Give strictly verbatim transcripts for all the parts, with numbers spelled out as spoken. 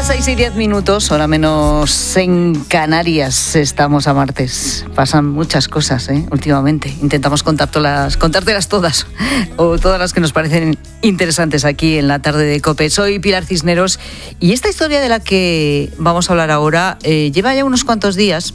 las seis y diez minutos, hora menos en Canarias. Estamos a martes. Pasan muchas cosas, ¿eh? Últimamente. Intentamos contártelas, contártelas todas, o todas las que nos parecen interesantes aquí en la tarde de COPE. Soy Pilar Cisneros y esta historia de la que vamos a hablar ahora eh, lleva ya unos cuantos días,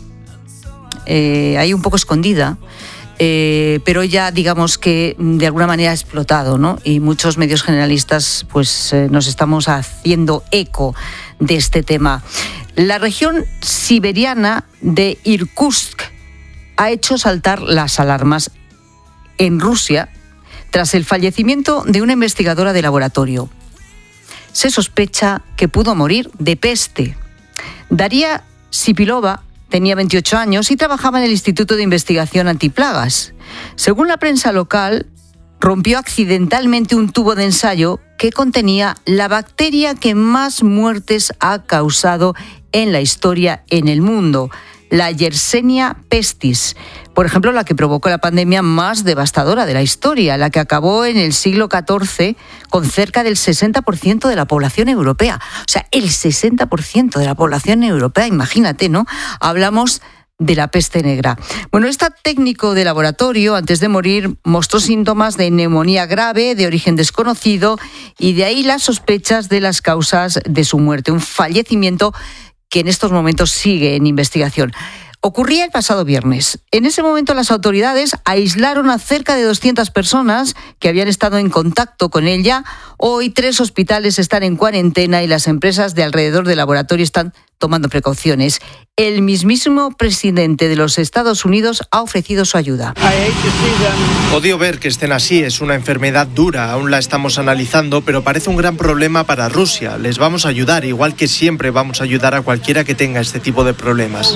eh, ahí un poco escondida. Eh, pero ya digamos que de alguna manera ha explotado, ¿no? Y muchos medios generalistas pues eh, nos estamos haciendo eco de este tema. La región siberiana de Irkutsk ha hecho saltar las alarmas en Rusia tras el fallecimiento de una investigadora de laboratorio. Se sospecha que pudo morir de peste. Daria Sipilova tenía veintiocho años y trabajaba en el Instituto de Investigación Antiplagas. Según la prensa local, rompió accidentalmente un tubo de ensayo que contenía la bacteria que más muertes ha causado en la historia en el mundo, la Yersinia pestis. Por ejemplo, la que provocó la pandemia más devastadora de la historia, la que acabó en el siglo catorce con cerca del sesenta por ciento de la población europea. O sea, el sesenta por ciento de la población europea, imagínate, ¿no? Hablamos de la peste negra. Bueno, este técnico de laboratorio, antes de morir, mostró síntomas de neumonía grave, de origen desconocido, y de ahí las sospechas de las causas de su muerte. Un fallecimiento que en estos momentos sigue en investigación. Ocurría el pasado viernes. En ese momento las autoridades aislaron a cerca de doscientas personas que habían estado en contacto con ella. Hoy tres hospitales están en cuarentena y las empresas de alrededor del laboratorio están tomando precauciones. El mismísimo presidente de los Estados Unidos ha ofrecido su ayuda. Odio ver que estén así, es una enfermedad dura, aún la estamos analizando, pero parece un gran problema para Rusia. Les vamos a ayudar, igual que siempre vamos a ayudar a cualquiera que tenga este tipo de problemas.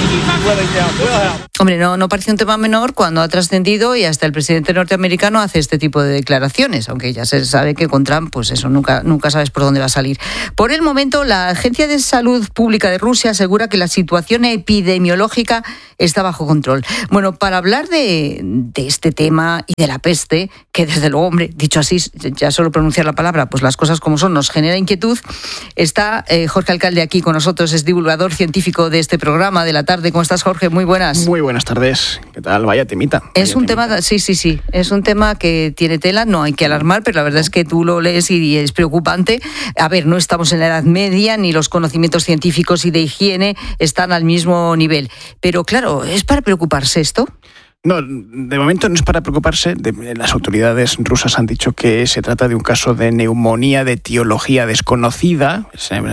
Hombre, no, no parece un tema menor cuando ha trascendido y hasta el presidente norteamericano hace este tipo de declaraciones, aunque ya se sabe que con Trump, pues eso, nunca, nunca sabes por dónde va a salir. Por el momento, la Agencia de Salud Pública de Rusia asegura que la situación epidemiológica está bajo control. Bueno, para hablar de, de este tema y de la peste, que desde luego, hombre, dicho así, ya solo pronunciar la palabra, pues las cosas como son, nos genera inquietud, está eh, Jorge Alcalde aquí con nosotros, es divulgador científico de este programa de la tarde. ¿Cómo estás, Jorge? Muy buenas. Muy buenas tardes. ¿Qué tal? Vaya temita. Vaya es un temita. tema, sí, sí, sí, es un tema que tiene tela, no hay que alarmar, pero la verdad es que tú lo lees y es preocupante. A ver, no estamos en la Edad Media, ni los conocimientos científicos y de higiene están al mismo nivel. Pero claro, ¿es para preocuparse esto? No, de momento no es para preocuparse. De, las autoridades rusas han dicho que se trata de un caso de neumonía de etiología desconocida.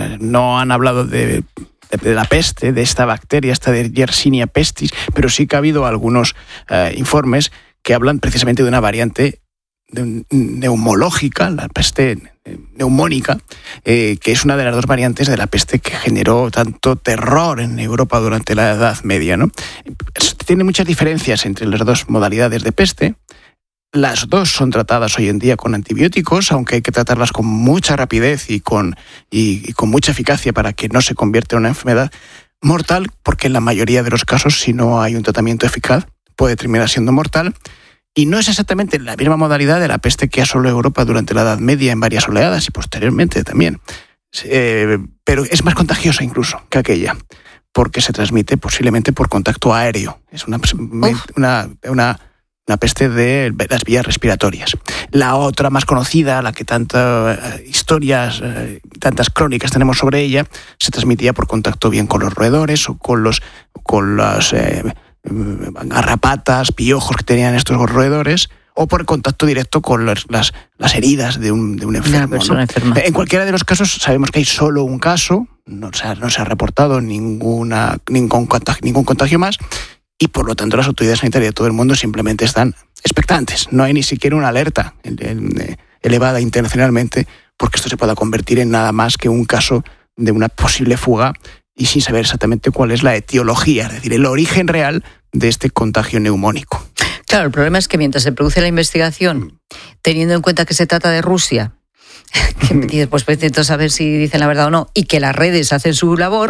No han hablado de... de la peste, de esta bacteria, esta de Yersinia pestis, pero sí que ha habido algunos eh, informes que hablan precisamente de una variante de, neumológica, la peste neumónica, eh, que es una de las dos variantes de la peste que generó tanto terror en Europa durante la Edad Media, ¿no? Tiene muchas diferencias entre las dos modalidades de peste. Las dos son tratadas hoy en día con antibióticos, aunque hay que tratarlas con mucha rapidez y con, y, y con mucha eficacia para que no se convierta en una enfermedad mortal, porque en la mayoría de los casos, si no hay un tratamiento eficaz, puede terminar siendo mortal. Y no es exactamente la misma modalidad de la peste que asoló Europa durante la Edad Media en varias oleadas y posteriormente también. Eh, pero es más contagiosa incluso que aquella, porque se transmite posiblemente por contacto aéreo. Es una... una, una una peste de las vías respiratorias. La otra más conocida, la que tantas eh, historias, eh, tantas crónicas tenemos sobre ella, se transmitía por contacto bien con los roedores o con los con las eh, garrapatas, piojos que tenían estos roedores, o por contacto directo con las, las, las heridas de un, de un enfermo. Una persona ¿no? enferma. En cualquiera de los casos sabemos que hay solo un caso, no se ha, no se ha reportado ninguna, ningún, contagio, ningún contagio más, y por lo tanto las autoridades sanitarias de todo el mundo simplemente están expectantes. No hay ni siquiera una alerta elevada internacionalmente porque esto se pueda convertir en nada más que un caso de una posible fuga y sin saber exactamente cuál es la etiología, es decir, el origen real de este contagio neumónico. Claro, el problema es que mientras se produce la investigación, teniendo en cuenta que se trata de Rusia, que después pues, intento saber si dicen la verdad o no, y que las redes hacen su labor,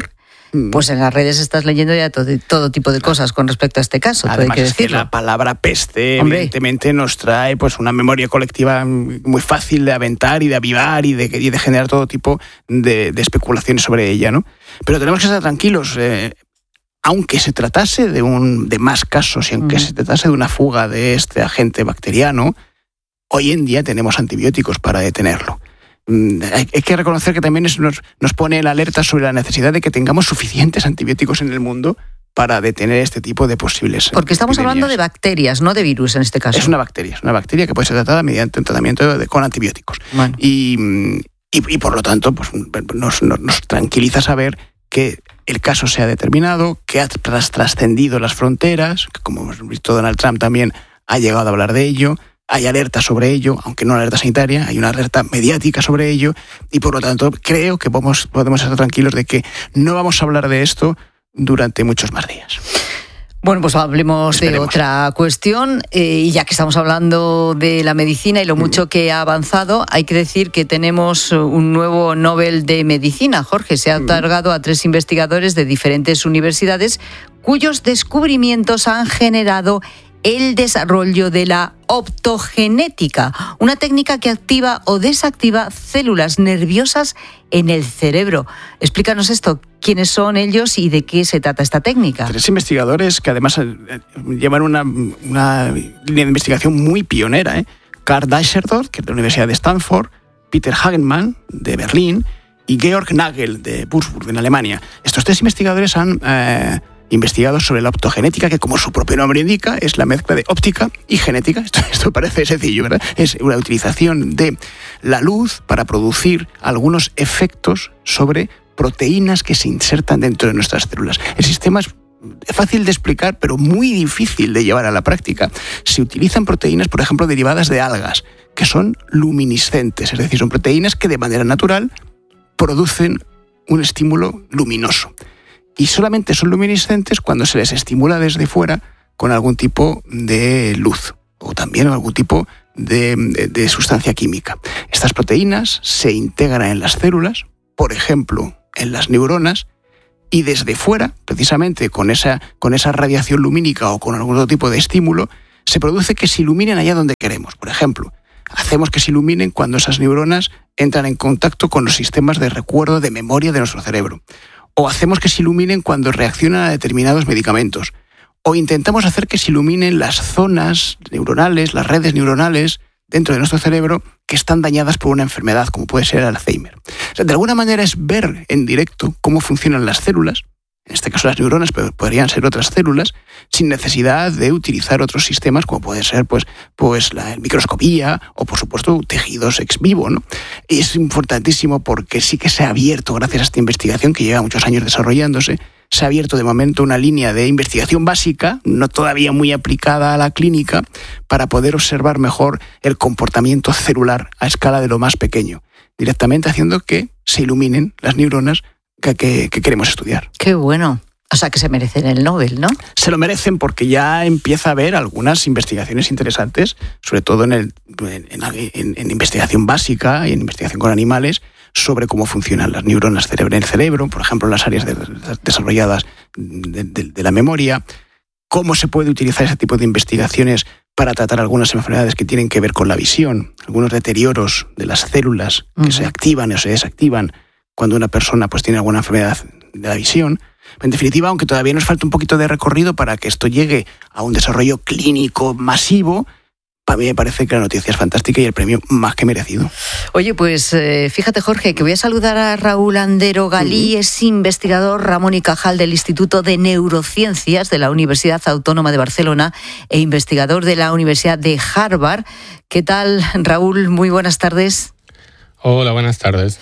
Pues en las redes estás leyendo ya todo, todo tipo de cosas con respecto a este caso. Además, hay que es que decirlo. la palabra peste, Hombre. evidentemente, nos trae pues una memoria colectiva muy fácil de aventar y de avivar y de, y de generar todo tipo de, de especulaciones sobre ella, ¿no? Pero tenemos que estar tranquilos. Eh, aunque se tratase de, un, de más casos y aunque mm. se tratase de una fuga de este agente bacteriano, hoy en día tenemos antibióticos para detenerlo. Hay que reconocer que también nos, nos pone en alerta sobre la necesidad de que tengamos suficientes antibióticos en el mundo para detener este tipo de posibles Porque estamos epidemias. hablando de bacterias, no de virus en este caso. Es una bacteria, es una bacteria que puede ser tratada mediante un tratamiento de, con antibióticos. Bueno. Y, y, y por lo tanto pues, nos, nos, nos tranquiliza saber que el caso se ha determinado, que ha trascendido las fronteras, que como hemos visto Donald Trump también ha llegado a hablar de ello. Hay alerta sobre ello, aunque no alerta sanitaria, hay una alerta mediática sobre ello y por lo tanto creo que podemos, podemos estar tranquilos de que no vamos a hablar de esto durante muchos más días. Bueno, pues hablemos Esperemos. de otra cuestión eh, y ya que estamos hablando de la medicina y lo mucho que ha avanzado, hay que decir que tenemos un nuevo Nobel de Medicina. Jorge, se ha otorgado a tres investigadores de diferentes universidades cuyos descubrimientos han generado el desarrollo de la optogenética, una técnica que activa o desactiva células nerviosas en el cerebro. Explícanos esto, ¿quiénes son ellos y de qué se trata esta técnica? Tres investigadores que además llevan una, una línea de investigación muy pionera, ¿eh? Karl Dijkshoort, que es de la Universidad de Stanford, Peter Hagemann, de Berlín, y Georg Nagel, de Würzburg, en Alemania. Estos tres investigadores han Eh, investigados sobre la optogenética, que como su propio nombre indica, es la mezcla de óptica y genética. Esto, esto parece sencillo, ¿verdad? Es una utilización de la luz para producir algunos efectos sobre proteínas que se insertan dentro de nuestras células. El sistema es fácil de explicar, pero muy difícil de llevar a la práctica. Se utilizan proteínas, por ejemplo, derivadas de algas, que son luminiscentes, es decir, son proteínas que de manera natural producen un estímulo luminoso. Y solamente son luminiscentes cuando se les estimula desde fuera con algún tipo de luz o también algún tipo de, de, de sustancia química. Estas proteínas se integran en las células, por ejemplo, en las neuronas, y desde fuera, precisamente con esa, con esa radiación lumínica o con algún otro tipo de estímulo, se produce que se iluminen allá donde queremos. Por ejemplo, hacemos que se iluminen cuando esas neuronas entran en contacto con los sistemas de recuerdo, de memoria de nuestro cerebro. O hacemos que se iluminen cuando reaccionan a determinados medicamentos. O intentamos hacer que se iluminen las zonas neuronales, las redes neuronales dentro de nuestro cerebro que están dañadas por una enfermedad, como puede ser el Alzheimer. O sea, de alguna manera es ver en directo cómo funcionan las células, en este caso las neuronas, pero podrían ser otras células, sin necesidad de utilizar otros sistemas como puede ser pues, pues la microscopía o, por supuesto, tejidos ex vivo, ¿no? Y es importantísimo porque sí que se ha abierto, gracias a esta investigación que lleva muchos años desarrollándose, se ha abierto de momento una línea de investigación básica, no todavía muy aplicada a la clínica, para poder observar mejor el comportamiento celular a escala de lo más pequeño, directamente haciendo que se iluminen las neuronas Que, que, que queremos estudiar. Qué bueno. O sea, que se merecen el Nobel, ¿no? Se lo merecen porque ya empieza a haber algunas investigaciones interesantes, sobre todo en, el, en, en, en investigación básica y en investigación con animales, sobre cómo funcionan las neuronas en el cerebro, por ejemplo, en las áreas de, desarrolladas de, de, de la memoria, cómo se puede utilizar ese tipo de investigaciones para tratar algunas enfermedades que tienen que ver con la visión, algunos deterioros de las células que uh-huh. se activan o se desactivan cuando una persona pues tiene alguna enfermedad de la visión. En definitiva, aunque todavía nos falta un poquito de recorrido para que esto llegue a un desarrollo clínico masivo, para mí me parece que la noticia es fantástica y el premio más que merecido. Oye, pues eh, fíjate, Jorge, que voy a saludar a Raúl Andero Galí, uh-huh. es investigador Ramón y Cajal del Instituto de Neurociencias de la Universidad Autónoma de Barcelona e investigador de la Universidad de Harvard. ¿Qué tal, Raúl? Muy buenas tardes. Hola, buenas tardes.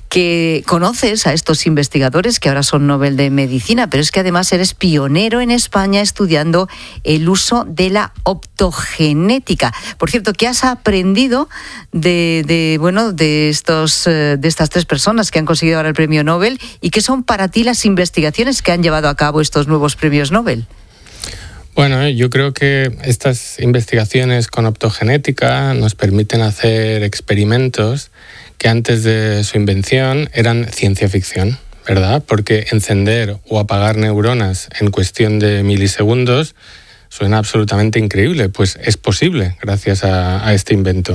Que conoces a estos investigadores que ahora son Nobel de Medicina, pero es que además eres pionero en España estudiando el uso de la optogenética. Por cierto, ¿qué has aprendido de, de bueno de estos de estas tres personas que han conseguido ahora el premio Nobel y qué son para ti las investigaciones que han llevado a cabo estos nuevos premios Nobel? Bueno, yo creo que estas investigaciones con optogenética nos permiten hacer experimentos que antes de su invención eran ciencia ficción. ¿verdad? Porque encender o apagar neuronas en cuestión de milisegundos suena absolutamente increíble, pues es posible gracias a, a este invento.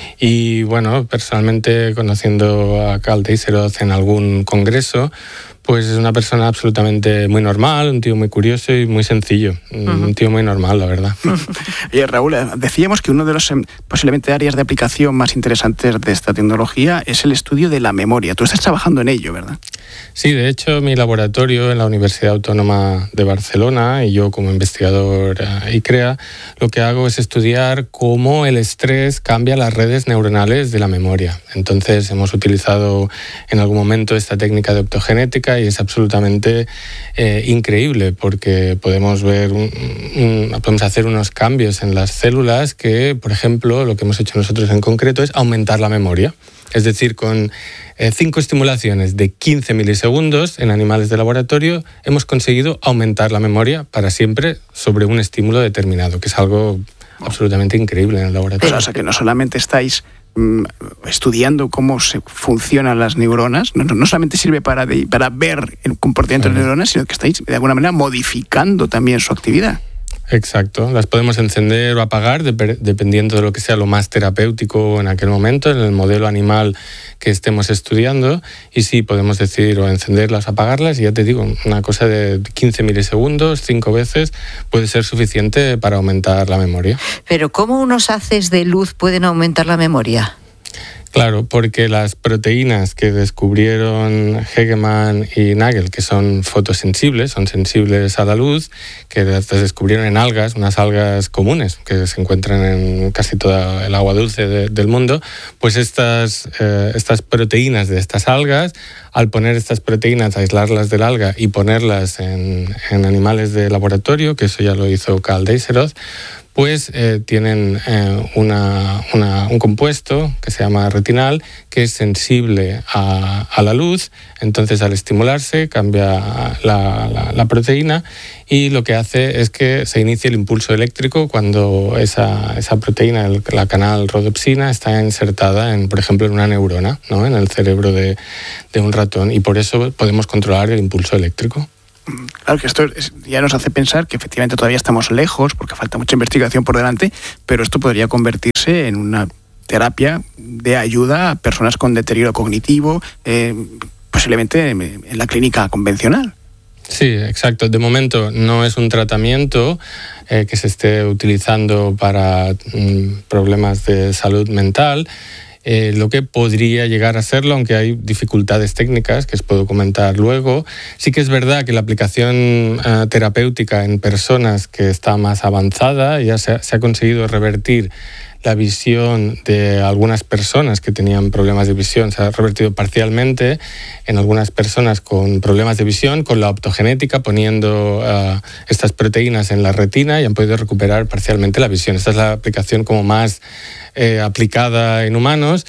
Y bueno, personalmente conociendo a Karl Deisseroth en algún congreso, pues es una persona absolutamente muy normal, un tío muy curioso y muy sencillo. Uh-huh. Un tío muy normal, la verdad. Oye, Raúl, decíamos que uno de los posiblemente áreas de aplicación más interesantes de esta tecnología es el estudio de la memoria. Tú estás trabajando en ello, ¿verdad? Sí, de hecho, mi laboratorio en la Universidad Autónoma de Barcelona y yo como investigador I C R E A, lo que hago es estudiar cómo el estrés cambia las redes neuronales de la memoria. Entonces, hemos utilizado en algún momento esta técnica de optogenética y es absolutamente eh, increíble porque podemos ver, un, un, podemos hacer unos cambios en las células que, por ejemplo, lo que hemos hecho nosotros en concreto es aumentar la memoria. Es decir, con eh, cinco estimulaciones de quince milisegundos en animales de laboratorio hemos conseguido aumentar la memoria para siempre sobre un estímulo determinado, que es algo absolutamente increíble en el laboratorio. O sea, que no solamente estáis estudiando cómo se funcionan las neuronas, no, no solamente sirve para, de, para ver el comportamiento de las neuronas, sino que estáis de alguna manera modificando también su actividad. Exacto, las podemos encender o apagar de, dependiendo de lo que sea lo más terapéutico en aquel momento, en el modelo animal que estemos estudiando, y sí, podemos decidir o encenderlas o apagarlas, y ya te digo, una cosa de quince milisegundos, cinco veces, puede ser suficiente para aumentar la memoria. Pero ¿cómo unos haces de luz pueden aumentar la memoria? Claro, porque las proteínas que descubrieron Hegemann y Nagel, que son fotosensibles, son sensibles a la luz, que las descubrieron en algas, unas algas comunes que se encuentran en casi toda el agua dulce de, del mundo, pues estas, eh, estas proteínas de estas algas, al poner estas proteínas, aislarlas del alga y ponerlas en, en animales de laboratorio, que eso ya lo hizo Karl Deisseroth, pues eh, tienen eh, una, una, un compuesto que se llama retinal, que es sensible a, a la luz. Entonces, al estimularse, cambia la, la, la proteína y lo que hace es que se inicie el impulso eléctrico cuando esa, esa proteína, el, la canal rodopsina, está insertada, en, por ejemplo, en una neurona, ¿no? En el cerebro de, de un ratón, y por eso podemos controlar el impulso eléctrico. Claro que esto es, ya nos hace pensar que efectivamente todavía estamos lejos porque falta mucha investigación por delante, pero esto podría convertirse en una terapia de ayuda a personas con deterioro cognitivo, eh, posiblemente en, en la clínica convencional. Sí, exacto. De momento no es un tratamiento eh, que se esté utilizando para mm, problemas de salud mental. Eh, lo que podría llegar a serlo, aunque hay dificultades técnicas que os puedo comentar luego. Sí que es verdad que la aplicación eh, terapéutica en personas que está más avanzada, ya se, se ha conseguido revertir la visión de algunas personas que tenían problemas de visión, se ha revertido parcialmente en algunas personas con problemas de visión, con la optogenética, poniendo uh, estas proteínas en la retina, y han podido recuperar parcialmente la visión. Esta es la aplicación como más eh, aplicada en humanos,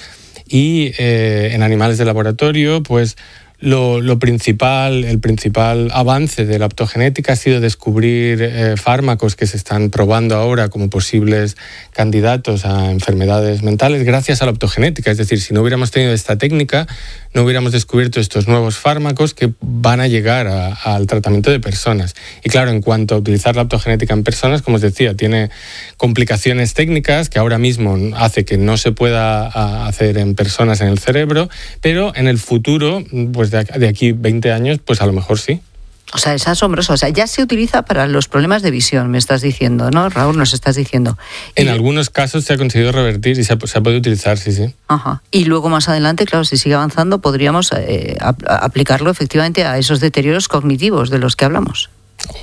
y eh, en animales de laboratorio, pues Lo, lo principal, el principal avance de la optogenética ha sido descubrir eh, fármacos que se están probando ahora como posibles candidatos a enfermedades mentales gracias a la optogenética. Es decir, si no hubiéramos tenido esta técnica, no hubiéramos descubierto estos nuevos fármacos que van a llegar a, al tratamiento de personas. Y claro, en cuanto a utilizar la optogenética en personas, como os decía, tiene complicaciones técnicas que ahora mismo hace que no se pueda hacer en personas en el cerebro, pero en el futuro, pues de aquí veinte años, pues a lo mejor sí. O sea, es asombroso. O sea, ya se utiliza para los problemas de visión, me estás diciendo, ¿no, Raúl? Nos estás diciendo. En y... algunos casos se ha conseguido revertir y se ha, se ha podido utilizar, sí, sí. Ajá. Y luego más adelante, claro, si sigue avanzando, podríamos eh, ap- aplicarlo efectivamente a esos deterioros cognitivos de los que hablamos.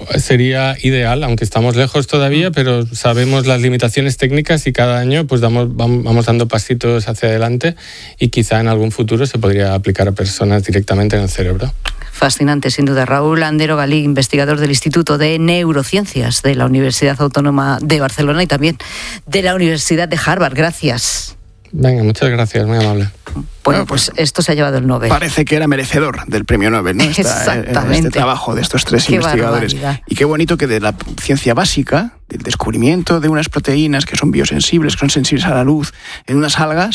Sería ideal, aunque estamos lejos todavía, pero sabemos las limitaciones técnicas y cada año pues damos, vamos dando pasitos hacia adelante, y quizá en algún futuro se podría aplicar a personas directamente en el cerebro. Fascinante, sin duda. Raúl Andero Galí, investigador del Instituto de Neurociencias de la Universidad Autónoma de Barcelona y también de la Universidad de Harvard. Gracias. Venga, muchas gracias, muy amable. Bueno, pues esto se ha llevado el Nobel. Parece que era merecedor del premio Nobel, ¿no? Esta, Exactamente. Este trabajo de estos tres Qué investigadores. barbaridad. Y qué bonito que de la ciencia básica, del descubrimiento de unas proteínas que son biosensibles, que son sensibles a la luz, en unas algas,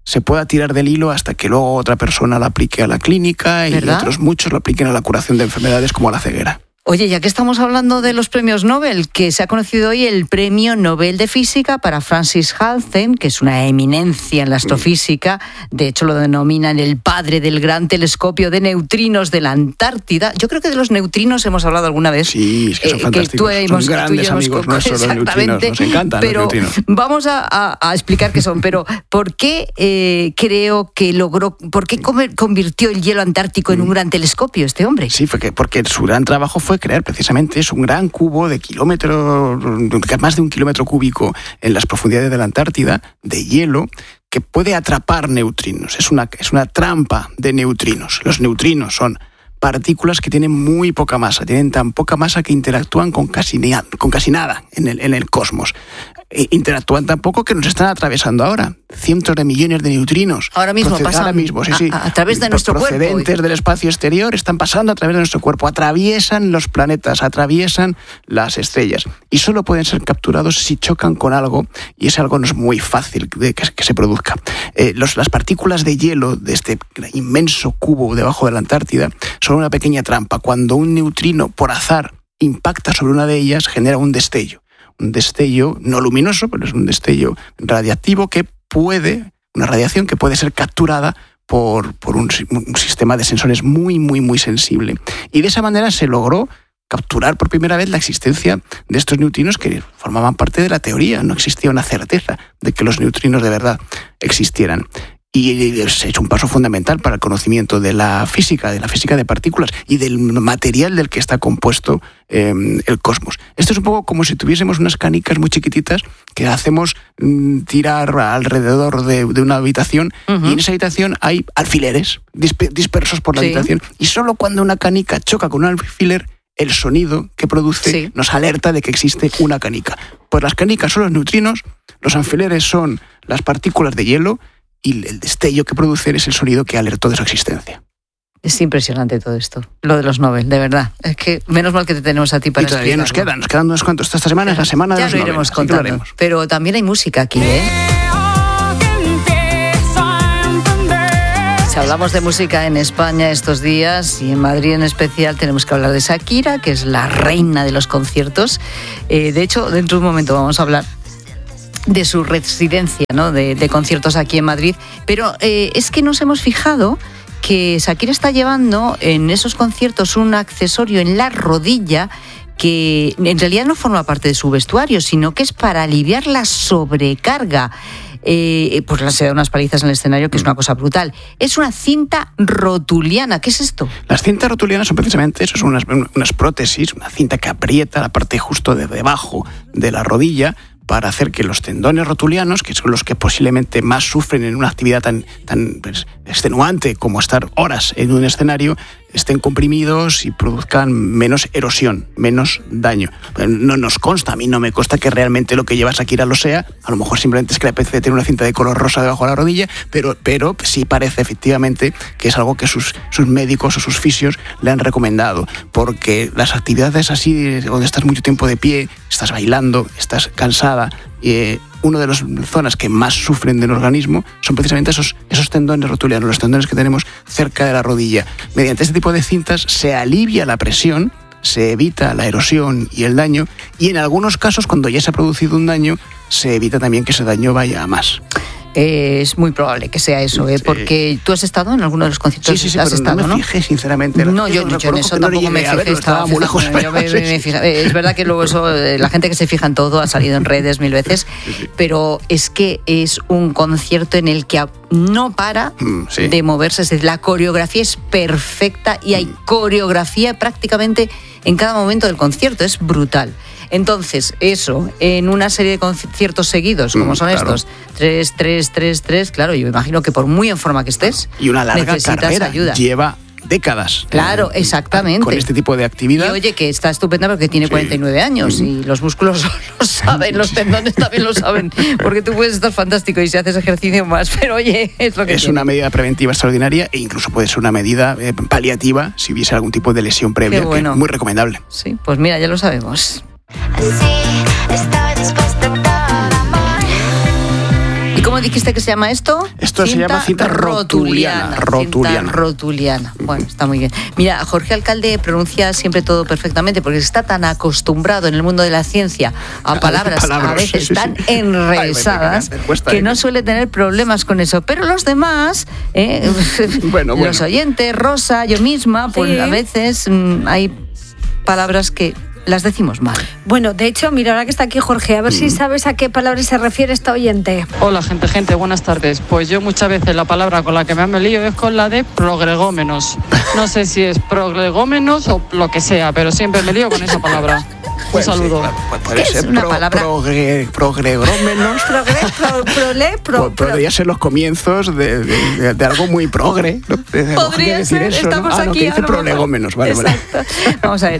se pueda tirar del hilo hasta que luego otra persona la aplique a la clínica y ¿verdad? Otros muchos lo apliquen a la curación de enfermedades como la ceguera. Oye, ya que estamos hablando de los premios Nobel, que se ha conocido hoy el Premio Nobel de Física para Francis Halsen, que es una eminencia en la astrofísica. De hecho, lo denominan el padre del gran telescopio de neutrinos de la Antártida. Yo creo que de los neutrinos hemos hablado alguna vez. Sí, es que son eh, fantásticos. Que tú hemos, son grandes tú amigos nuestros los neutrinos. Nos encantan pero los neutrinos. Vamos a, a, a explicar qué son. Pero ¿por qué eh, creo que logró, por qué convirtió el hielo antártico en un gran telescopio este hombre? Sí, fue que, porque su gran trabajo fue crear precisamente es un gran cubo de kilómetro, más de un kilómetro cúbico en las profundidades de la Antártida, de hielo, que puede atrapar neutrinos. Es una, es una trampa de neutrinos. Los neutrinos son partículas que tienen muy poca masa, tienen tan poca masa que interactúan con casi, con casi nada en el, en el cosmos. E interactúan tan poco que nos están atravesando ahora. Cientos de millones de neutrinos. Ahora mismo Proced, pasan ahora mismo, sí, sí, a, a través de nuestro procedentes cuerpo. Procedentes del espacio exterior están pasando a través de nuestro cuerpo, atraviesan los planetas, atraviesan las estrellas y solo pueden ser capturados si chocan con algo, y ese algo no es muy fácil de que, que se produzca. Eh, los, las partículas de hielo de este inmenso cubo debajo de la Antártida son una pequeña trampa. Cuando un neutrino por azar impacta sobre una de ellas, genera un destello. Un destello no luminoso, pero es un destello radiactivo que puede, una radiación que puede ser capturada por, por un, un sistema de sensores muy, muy, muy sensible. Y de esa manera se logró capturar por primera vez la existencia de estos neutrinos que formaban parte de la teoría. No existía una certeza de que los neutrinos de verdad existieran. Y se ha hecho un paso fundamental para el conocimiento de la física, de la física de partículas y del material del que está compuesto eh, el cosmos. Esto es un poco como si tuviésemos unas canicas muy chiquititas que hacemos mm, tirar alrededor de, de una habitación, uh-huh. y en esa habitación hay alfileres disp- dispersos por la sí. habitación, y solo cuando una canica choca con un alfiler, el sonido que produce sí. nos alerta de que existe una canica. Pues las canicas son los neutrinos, los alfileres son las partículas de hielo, y el destello que producen es el sonido que alertó de su existencia. Es impresionante todo esto, lo de los Nobel, de verdad. Es que menos mal que te tenemos a ti para explicarlo. Y todavía nos quedan, nos quedan unos cuantos. Esta semana es la semana de los Nobel. Ya lo iremos contando. Pero también hay música aquí, ¿eh? Si hablamos de música en España estos días y en Madrid en especial, tenemos que hablar de Shakira, que es la reina de los conciertos. Eh, de hecho, dentro de un momento vamos a hablar de su residencia, ¿no? de, de conciertos aquí en Madrid, pero eh, es que nos hemos fijado que Shakira está llevando en esos conciertos un accesorio en la rodilla que en realidad no forma parte de su vestuario, sino que es para aliviar la sobrecarga. Eh, pues se da unas palizas en el escenario, que es una cosa brutal. Es una cinta rotuliana. ¿Qué es esto? Las cintas rotulianas son precisamente eso, son unas, unas prótesis, una cinta que aprieta la parte justo de debajo de la rodilla para hacer que los tendones rotulianos, que son los que posiblemente más sufren en una actividad tan, tan pues, extenuante como estar horas en un escenario, estén comprimidos y produzcan menos erosión, menos daño. No nos consta, a mí no me consta que realmente lo que lleva Shakira lo sea. A lo mejor simplemente es que le apetece tener una cinta de color rosa debajo de la rodilla, pero, pero sí parece efectivamente que es algo que sus, sus médicos o sus fisios le han recomendado, porque las actividades así, donde estás mucho tiempo de pie, estás bailando, estás cansada, eh, una de las zonas que más sufren del organismo son precisamente esos, esos tendones rotulianos, los tendones que tenemos cerca de la rodilla. Mediante este tipo de cintas se alivia la presión, se evita la erosión y el daño, y en algunos casos, cuando ya se ha producido un daño, se evita también que ese daño vaya a más. Eh, es muy probable que sea eso, ¿eh? Sí. Porque tú has estado en alguno de los conciertos. Sí, sí, sí, has pero estado, no me ¿no? fijé, sinceramente. No, yo, yo en eso tampoco no me fijé, verlo, estaba muy lejos. Yo me, me, me fija, es verdad que luego eso, la gente que se fija en todo ha salido en redes mil veces, sí, sí. Pero es que es un concierto en el que no para mm, sí. de moverse, es decir, la coreografía es perfecta y hay coreografía prácticamente en cada momento del concierto, es brutal. Entonces, eso, en una serie de conciertos seguidos, como son mm, claro. estos, tres, tres, tres, tres, claro, yo me imagino que por muy en forma que estés, y una larga necesitas carrera, ayuda. Lleva décadas. Claro, eh, exactamente. Con este tipo de actividad. Y oye, que está estupenda porque tiene sí. cuarenta y nueve años mm. y los músculos lo saben, los tendones también lo saben, porque tú puedes estar fantástico y si haces ejercicio más, pero oye, es lo que Es tiene. Una medida preventiva extraordinaria e incluso puede ser una medida eh, paliativa si hubiese algún tipo de lesión previa, Qué bueno. que es muy recomendable. Sí, pues mira, ya lo sabemos. Así estoy dispuesta a todo amor. Y cómo dijiste que se llama esto? Esto cinta se llama cinta rotuliana. Rotuliana. Cinta rotuliana. Bueno, está muy bien. Mira, Jorge Alcalde pronuncia siempre todo perfectamente porque está tan acostumbrado en el mundo de la ciencia a palabras, palabras a veces sí, tan sí. enrevesadas Ay, cuesta, que eh. no suele tener problemas con eso. Pero los demás, eh, bueno, bueno. los oyentes, Rosa, yo misma, pues sí. a veces mmm, hay palabras que las decimos mal. Bueno, de hecho, mira, ahora que está aquí Jorge, a ver mm. si sabes a qué palabra se refiere esta oyente. Hola, gente, gente, buenas tardes. Pues yo muchas veces la palabra con la que me lío es con la de progregómenos. No sé si es progregómenos o lo que sea, pero siempre me lío con esa palabra. Pues un saludo. Sí, claro. Puede ser es una pro, palabra progre, progregómenos. Progre, pro, prole, pro, pro. Podría ser los comienzos de, de, de, de algo muy progre, ¿no? Podría decir ser, eso, estamos ¿no? Ah, aquí. No, que dice prolegómenos, vale, Exacto. vale. Vamos a ver,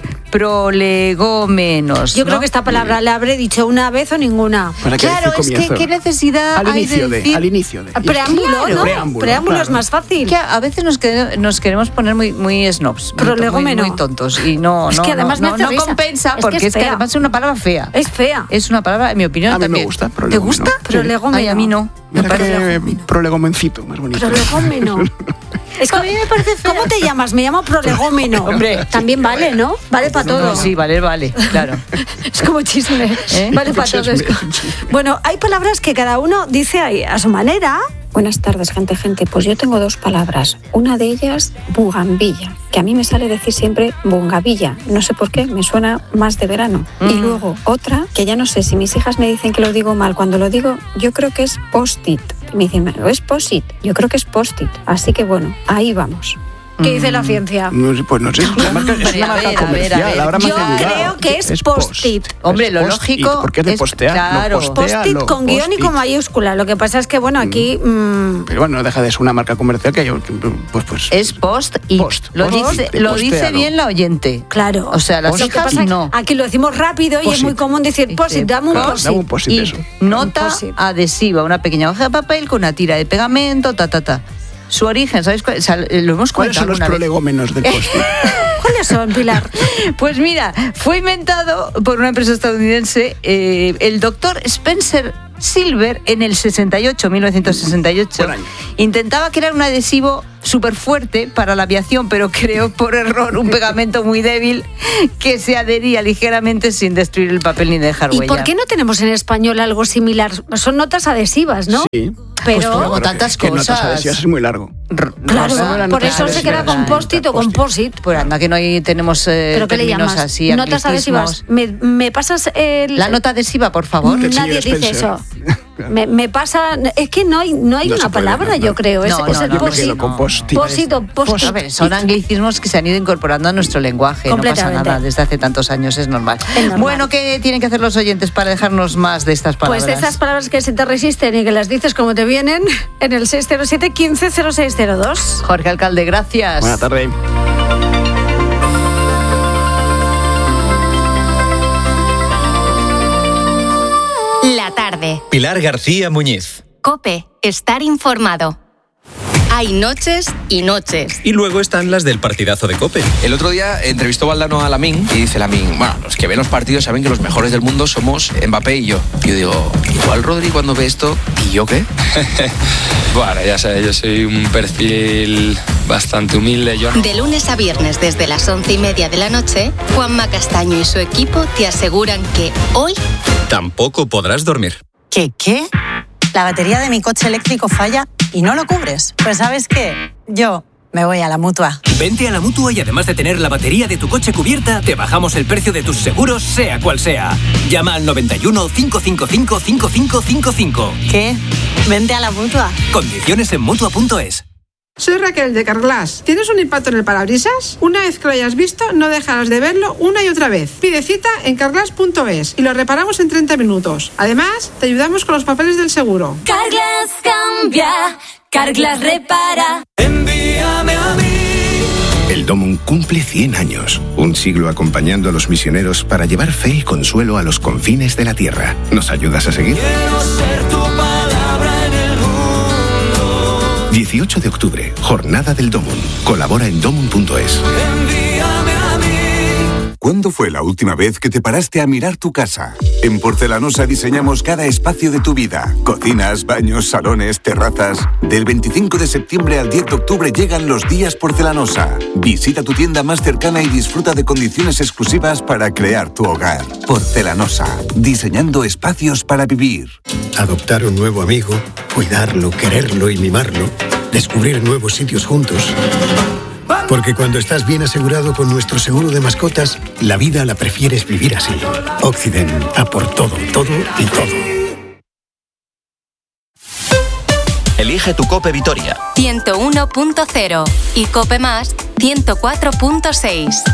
prolegómenos. Yo ¿no? creo que esta palabra la habré dicho una vez o ninguna. Claro, es que qué necesidad al hay inicio de, de decir... Al inicio de. Preámbulo, claro. ¿no? Preámbulo, Preámbulo claro. es más fácil. Que a veces nos, queremos, nos queremos poner muy, muy snobs. Prolegómeno. Muy, muy tontos. Y no, es no, que además no, me no, no compensa, es porque que es, es que además es una palabra fea. Es fea. Es una palabra, en mi opinión, a mí también. me gusta. ¿Te gusta? Prolegómeno. Ay, a mí no. Me parece prolegomencito, más bonito. Prolegómeno. Es que a mí me parece fea. ¿Cómo te llamas? Me llamo prolegómeno. Hombre. También vale, ¿no? Vale para no, todo. No, sí, vale, vale, claro. Es como chisme. ¿Eh? Vale para todo. Es como... Bueno, hay palabras que cada uno dice a su manera. Buenas tardes, gente, gente. Pues yo tengo dos palabras. Una de ellas, bugambilla, que a mí me sale decir siempre bungavilla. No sé por qué, me suena más de verano. Mm. Y luego otra, que ya no sé si mis hijas me dicen que lo digo mal. Cuando lo digo, yo creo que es post-it. Me dicen, ¿no es post-it? Yo creo que es post-it. Así que bueno, ahí vamos. ¿Qué dice la ciencia? No, pues no sé, es una marca, es una marca comercial. Ahora yo creo que es, es post-it. Hombre, lo lógico porque es de postear. Claro. No, postea, post-it lo, con guión post-it. y con mayúscula. Lo que pasa es que, bueno, aquí... Mmm... Pero bueno, no deja de ser una marca comercial que yo... Pues, pues, es post-it. Post, lo post, dice, post, lo dice bien la oyente. Claro. O sea, las hijas pasa, no. Aquí lo decimos rápido y post-it. Es muy común decir post-it, dame un post-it. Dame un post-it, eso. Nota adhesiva, una pequeña hoja de papel con una tira de pegamento, ta, ta, ta. Su origen, ¿sabéis cuál? O sea, lo hemos ¿Cuáles son los prolegómenos del post-it? ¿Cuáles son, Pilar? Pues mira, fue inventado por una empresa estadounidense, eh, el doctor Spencer Silver, en el sesenta y ocho, mil novecientos sesenta y ocho. Intentaba crear un adhesivo súper fuerte para la aviación, pero creó por error un pegamento muy débil que se adhería ligeramente sin destruir el papel ni dejar huella. ¿Y por qué no tenemos en español algo similar? Son notas adhesivas, ¿no? Sí. Pero, pues como tantas que, cosas. Que notas adhesivas es muy largo. Claro, Rosa, por eso se queda con post-it o con post-it. Pues anda, que no hay, tenemos eh, ¿Pero qué le llamas? Así, notas adhesivas. ¿Me, me pasas el... La nota adhesiva, por favor? Nadie dice eso. Me, me pasa... Es que no hay, no hay no una palabra, puede, no, yo creo. No, es, no, es no, el post-it. No, post-it. Post-it o post-it. A ver, son anglicismos que se han ido incorporando a nuestro lenguaje. No pasa nada, desde hace tantos años es normal. es normal. Bueno, ¿qué tienen que hacer los oyentes para dejarnos más de estas palabras? Pues de esas palabras que se te resisten y que las dices como te vienen en el seis cero siete, quince, cero seis cero dos. Jorge Alcalde, gracias. Buenas tardes. La tarde. Pilar García Muñiz. COPE. Estar informado. Hay noches y noches. Y luego están las del partidazo de COPE. El otro día entrevistó Valdano a Lamine y dice Lamine, bueno, los que ven los partidos saben que los mejores del mundo somos Mbappé y yo. Y yo digo, igual Rodri cuando ve esto, ¿y yo qué? Bueno, ya sabes, yo soy un perfil bastante humilde. Yo... De lunes a viernes desde las once y media de la noche, Juanma Castaño y su equipo te aseguran que hoy... tampoco podrás dormir. ¿Qué qué? La batería de mi coche eléctrico falla y no lo cubres. Pues ¿sabes qué? Yo me voy a la Mutua. Vente a la Mutua y además de tener la batería de tu coche cubierta, te bajamos el precio de tus seguros, sea cual sea. Llama al noventa y uno, cinco cinco cinco, cinco cinco cinco cinco. ¿Qué? Vente a la Mutua. Condiciones en Mutua punto es. Soy Raquel de Carglass. ¿Tienes un impacto en el parabrisas? Una vez que lo hayas visto, no dejarás de verlo una y otra vez. Pide cita en carglass punto es y lo reparamos en treinta minutos. Además, te ayudamos con los papeles del seguro. Carglass cambia, Carglass repara. Envíame a mí. El Domum cumple cien años, un siglo acompañando a los misioneros para llevar fe y consuelo a los confines de la tierra. ¿Nos ayudas a seguir? Quiero ser tu palabra en el mundo. dieciocho de octubre, Jornada del Domum. Colabora en domum punto es. Envíame a mí. ¿Cuándo fue la última vez que te paraste a mirar tu casa? En Porcelanosa diseñamos cada espacio de tu vida. Cocinas, baños, salones, terrazas. Del veinticinco de septiembre al diez de octubre llegan los días Porcelanosa. Visita tu tienda más cercana y disfruta de condiciones exclusivas para crear tu hogar. Porcelanosa, diseñando espacios para vivir. Adoptar un nuevo amigo, cuidarlo, quererlo y mimarlo. Descubrir nuevos sitios juntos. Porque cuando estás bien asegurado con nuestro seguro de mascotas, la vida la prefieres vivir así. Occident, a por todo, todo y todo. Elige tu Cope Vitoria. ciento uno punto cero y Cope Más ciento cuatro punto seis.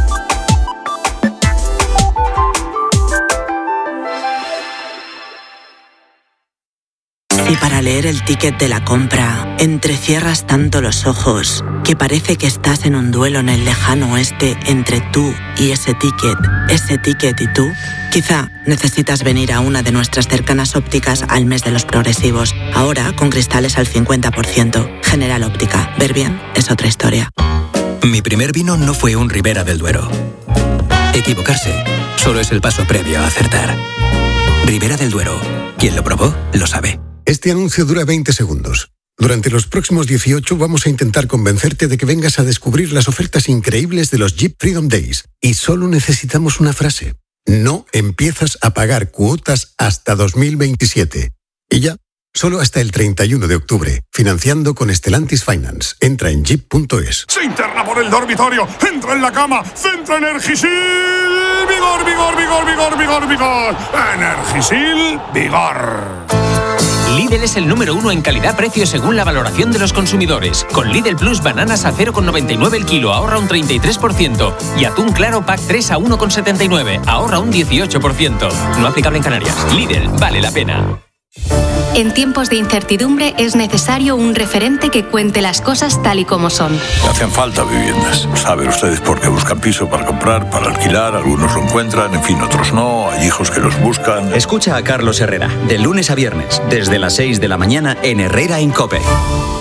Y para leer el ticket de la compra, entrecierras tanto los ojos que parece que estás en un duelo en el lejano oeste entre tú y ese ticket, ese ticket y tú. Quizá necesitas venir a una de nuestras cercanas ópticas al mes de los progresivos. Ahora con cristales al cincuenta por ciento. General Óptica. Ver bien es otra historia. Mi primer vino no fue un Ribera del Duero. Equivocarse solo es el paso previo a acertar. Ribera del Duero. Quien lo probó, lo sabe. Este anuncio dura veinte segundos. Durante los próximos dieciocho vamos a intentar convencerte de que vengas a descubrir las ofertas increíbles de los Jeep Freedom Days. Y solo necesitamos una frase. No empiezas a pagar cuotas hasta dos mil veintisiete. Y ya, solo hasta el treinta y uno de octubre. Financiando con Stellantis Finance. Entra en jeep punto es. Se interna por el dormitorio. Entra en la cama. Centra Energisil. Vigor, vigor, vigor, vigor, vigor, vigor. Energisil, vigor. Lidl es el número uno en calidad-precio según la valoración de los consumidores. Con Lidl Plus bananas a cero coma noventa y nueve el kilo, ahorra un treinta y tres por ciento. Y atún claro pack tres a uno coma setenta y nueve, ahorra un dieciocho por ciento. No aplicable en Canarias. Lidl, vale la pena. En tiempos de incertidumbre es necesario un referente que cuente las cosas tal y como son. Hacen falta viviendas. Saben ustedes por qué buscan piso para comprar, para alquilar. Algunos lo encuentran, en fin, otros no. Hay hijos que los buscan. Escucha a Carlos Herrera, de lunes a viernes, desde las seis de la mañana en Herrera en COPE.